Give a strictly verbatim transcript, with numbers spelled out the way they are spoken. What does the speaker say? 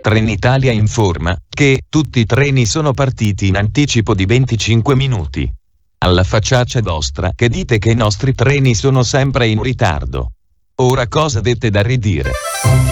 Trenitalia informa che tutti i treni sono partiti in anticipo di venticinque minuti. Alla facciaccia vostra che dite che i nostri treni sono sempre in ritardo. Ora cosa avete da ridire?